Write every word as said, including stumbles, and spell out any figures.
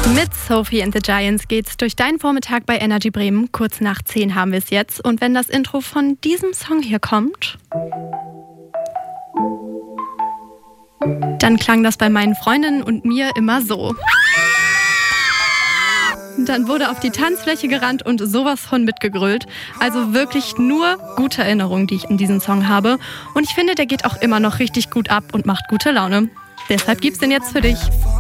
Mit Sophie and the Giants geht's durch deinen Vormittag bei Energy Bremen. Kurz nach zehn haben wir es jetzt. Und wenn das Intro von diesem Song hier kommt, dann klang das bei meinen Freundinnen und mir immer so. Dann wurde auf die Tanzfläche gerannt und sowas von mitgegrölt. Also wirklich nur gute Erinnerungen, die ich in diesem Song habe. Und ich finde, der geht auch immer noch richtig gut ab und macht gute Laune. Deshalb gibt's den jetzt für dich.